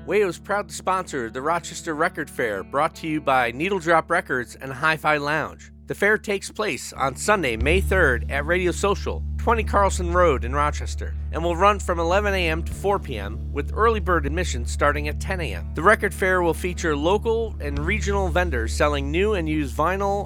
WAYO is proud to sponsor the Rochester Record Fair, brought to you by Needle Drop Records and Hi-Fi Lounge. The fair takes place on Sunday, May 3rd at Radio Social, 20 Carlson Road in Rochester, and will run from 11 a.m. to 4 p.m. with early bird admission starting at 10 a.m. The record fair will feature local and regional vendors selling new and used vinyl,